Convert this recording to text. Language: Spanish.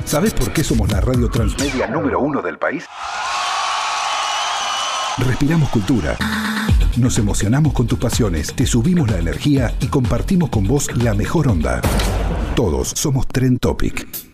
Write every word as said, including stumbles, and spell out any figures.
¿Sabés por qué somos la radio transmedia número uno del país? Respiramos cultura. Nos emocionamos con tus pasiones, te subimos la energía y compartimos con vos la mejor onda. Todos somos Trend Topic.